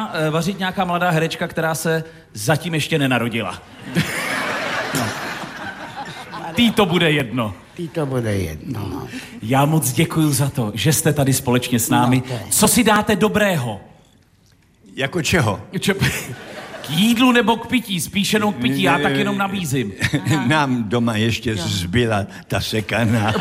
vařit nějaká mladá herečka, která se zatím ještě nenarodila. No. Tý to bude jedno. No. Já moc děkuju za to, že jste tady společně s námi. Co si dáte dobrého? Jako čeho? K jídlu nebo k pití? Spíš jenom k pití, já tak jenom nabízím. Nám doma ještě zbyla ta sekaná.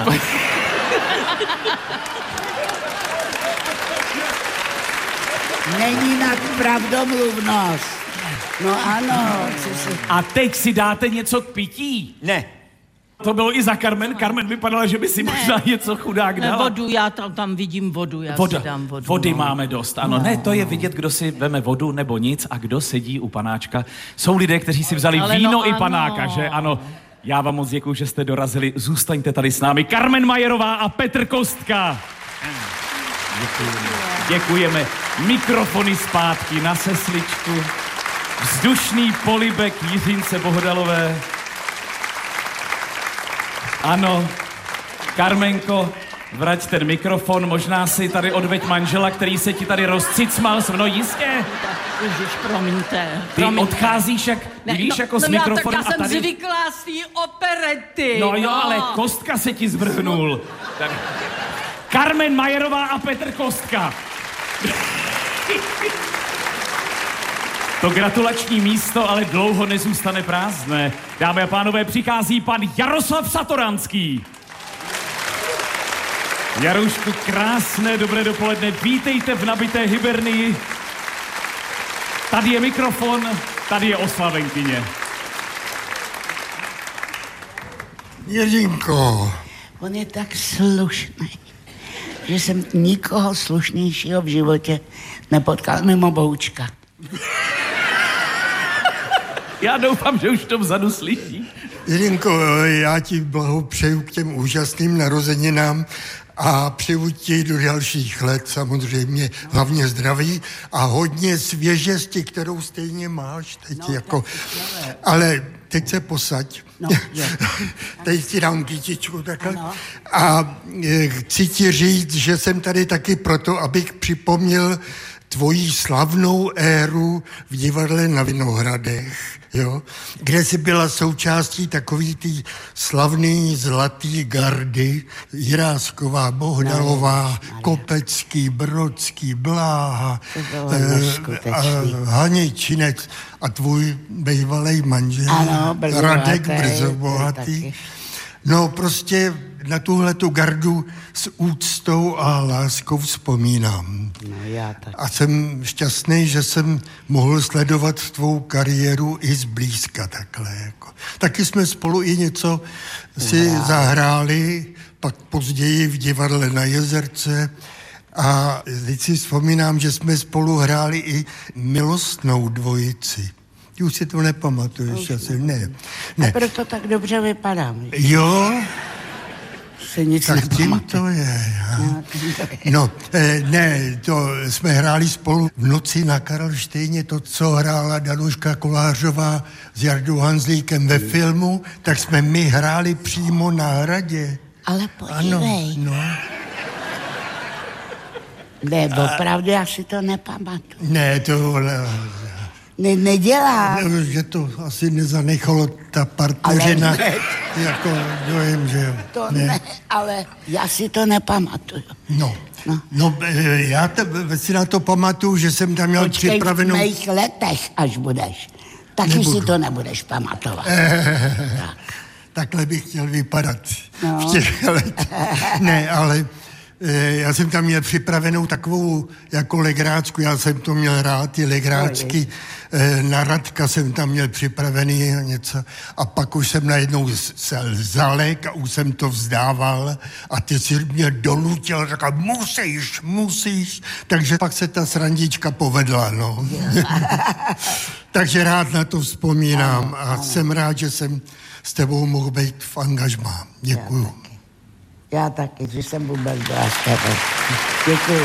Není nad pravdomluvnost. No ano. A teď si dáte něco k pití? Ne. To bylo i za Carmen. Carmen vypadala, že by si možná něco chudák dala. Vodu, já tam vidím vodu, já si dám vodu. Vody máme dost, ano. Ne, to je vidět, kdo si veme vodu nebo nic a kdo sedí u panáčka. Jsou lidé, kteří si vzali víno i panáka, že ano. Já vám moc děkuju, že jste dorazili. Zůstaňte tady s námi. Carmen Majerová a Petr Kostka. Děkujeme. Mikrofony zpátky na sesličku. Vzdušný polibek Jiřince Bohdalové. Ano, Carmenko, vrať ten mikrofon, možná si tady odveď manžela, který se ti tady rozcicmal, no jistě. Ježiš, promiňte. Ty odcházíš jako s mikrofonem já jsem zvyklá z té operety. No jo, ale Kostka se ti zvrhnul. Carmen Majerová a Petr Kostka. To gratulační místo ale dlouho nezůstane prázdné. Dámy a pánové, přichází pan Jaroslav Satoranský. Jarušku, krásné dobré dopoledne. Vítejte v nabité Hybernii. Tady je mikrofon, tady je oslavenkyně. Jiřinko. On je tak slušný, že jsem nikoho slušnějšího v životě nepotkal mimo Boučka. Já doufám, že už to vzadu slyší. Jiřinko, já ti blahopřeju k těm úžasným narozeninám a přeju ti do dalších let samozřejmě hlavně zdraví a hodně svěžesti, kterou stejně máš teď ale teď se posaď. No, teď ti dám kytičku takhle. A chci ti říct, že jsem tady taky proto, abych připomněl tvojí slavnou éru v divadle na Vinohradech, jo? Kde jsi byla součástí takový tý slavný zlatý gardy, Jirásková, Bohdalová, Kopecký, Brodský, Bláha, Haničinec a tvůj bývalej manžel, Radek Brzo Bohatý. No prostě na tuhletu gardu s úctou a láskou vzpomínám. No, já tak. A jsem šťastný, že jsem mohl sledovat tvou kariéru i zblízka takhle. Jako. Taky jsme spolu i něco si zahráli, pak později v divadle na Jezerce. A teď si vzpomínám, že jsme spolu hráli i milostnou dvojici. Ty už si to nepamatuješ asi, ne. A proto tak dobře vypadám. Jo? Se nic tak tím to je. No, ne, to jsme hráli spolu v Noci na Karlštejně, to, co hrála Danuška Kolářová s Jardou Hanzlíkem ve filmu, tak jsme my hráli přímo na hradě. Ale podívej. Ano, no. Ne, opravdu, já si to nepamatuju. Ne, to... Nedělá. Že to asi nezanechalo ta partneřina. Jako dojem, že jo. To ne, ale já si to nepamatuju. No, já si na to pamatuju, že jsem tam měl připravenou... v mých letech, až budeš. Taky si to nebudeš pamatovat. Takhle bych chtěl vypadat v těch letech. Ne, ale... Já jsem tam měl připravenou takovou jako legrácku, já jsem to měl rád, ty legrácky, na Radka jsem tam měl připravený něco a pak už jsem najednou se zalek a už jsem to vzdával a ty si mě donutil, říkal, musíš, takže pak se ta srandička povedla, no. Takže rád na to vzpomínám a jsem rád, že jsem s tebou mohl být v angažmá. Děkuju. Já taky, že jsem vůbec byla s tebou. Děkuju.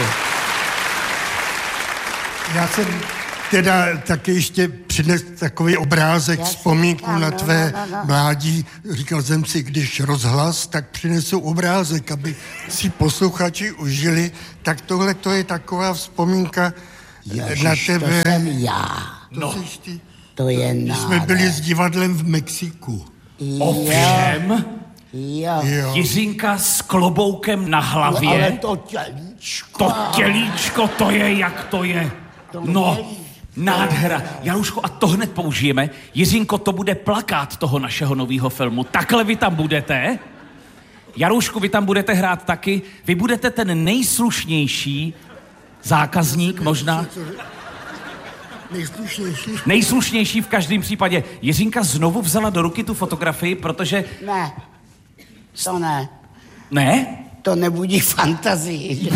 Já jsem teda taky ještě přinesl takový obrázek, vzpomínku na tvé mládí. Říkal jsem si, když rozhlas, tak přinesu obrázek, aby si posluchači užili. Tak tohle to je taková vzpomínka Ježiš, to jsem já. To jsi ty. To je My jsme byli s divadlem v Mexiku. Ovšem, Jo. Jiřinka s kloboukem na hlavě. Ale to tělíčko. To tělíčko, to je, jak to je. No, nádhera. Jaruško, a to hned použijeme. Jiřinko, to bude plakát toho našeho nového filmu. Takhle vy tam budete. Jarušku, vy tam budete hrát taky. Vy budete ten nejslušnější zákazník možná. Nejslušnější v každém případě. Jiřinka znovu vzala do ruky tu fotografii, protože... Ne, to ne. Ne? To nebudí fantazii.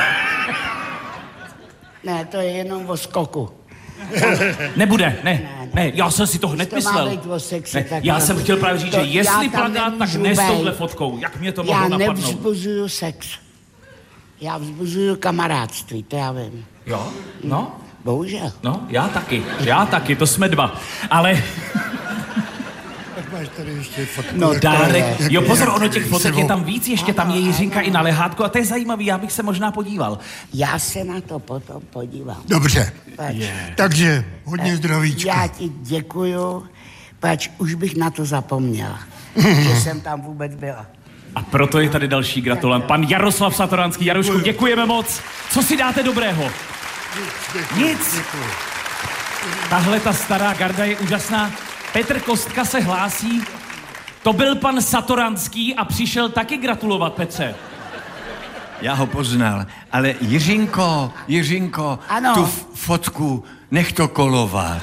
Ne, to je jenom o skoku. Nebude, ne, já jsem si to hned myslel. Já jsem chtěl právě říct, že jestli plakát, tak ne s touhle fotkou. Jak mě to mohlo napadnout? Já nevzbuzuju sex. Já vzbuzuju kamarádství, to já vím. Jo? No? Bohužel. No, já taky, to jsme dva. Ale... Tak máš tady ještě fotku. No dárek, jo pozor, ono těch fotek je tam víc, ještě tam je Jiřinka i na lehátku a to je zajímavý, já bych se možná podíval. Já se na to potom podívám. Dobře, takže hodně zdravíčka. Já ti děkuju, pač už bych na to zapomněla, že jsem tam vůbec byla. A proto je tady další gratulant, pan Jaroslav Satoranský. Jarušku, děkujeme moc. Co si dáte dobrého? Nic. Tahle ta stará garda je úžasná. Petr Kostka se hlásí. To byl pan Satoranský a přišel taky gratulovat, Petře. Já ho poznal, ale Jiřinko, ano. Tu fotku nech to kolovat.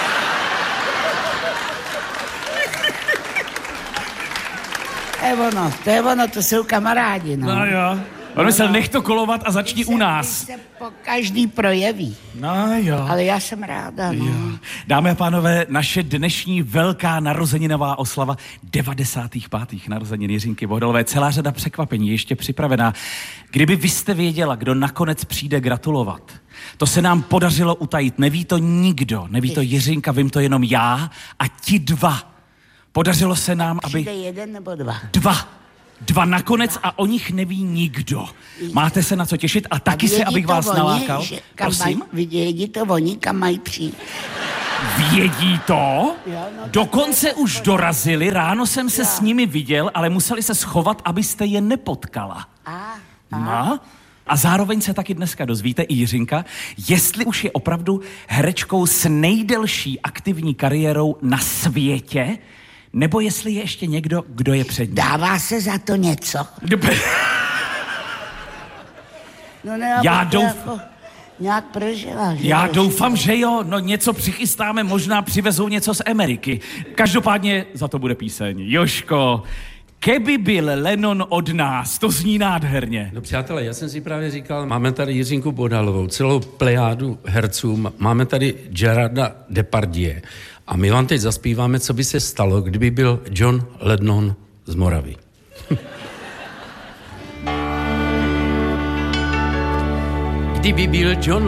To je ono, to jsou kamarádi, no. No jo. On myslel, nech to kolovat a začni u nás. Se po každý projeví. No jo. Ale já jsem ráda, no. Jo. Dámy a pánové, naše dnešní velká narozeninová oslava 95. narozenin Jiřinky Bohdalové. Celá řada překvapení ještě připravená. Kdyby vy jste věděla, kdo nakonec přijde gratulovat, to se nám podařilo utajit. Neví to nikdo, neví to Jiřinka, vím to jenom já a ti dva. Podařilo se nám, aby... Přijde jeden nebo dva? Dva nakonec a o nich neví nikdo. Máte se na co těšit a taky se, abych vás nalákal. Prosím? Vědí to oni, kam mají přijít. Vědí to? Jo, no, dokonce už dorazili, ráno jsem se s nimi viděl, ale museli se schovat, abyste je nepotkala. No? A zároveň se taky dneska dozvíte i Jiřinka, jestli už je opravdu herečkou s nejdelší aktivní kariérou na světě, nebo jestli je ještě někdo, kdo je před ní. Dává se za to něco? No ne, já jako nějak prožila. Já doufám, že jo. No něco přichystáme, možná přivezou něco z Ameriky. Každopádně za to bude píseň. Jožko, keby byl Lennon od nás, to zní nádherně. No přátelé, já jsem si právě říkal, máme tady Jiřinku Bohdalovou, celou plejádu herců, máme tady Gerarda Depardieu. A my vám teď zaspíváme, co by se stalo, kdyby byl John Lennon z Moravy. Kdyby byl John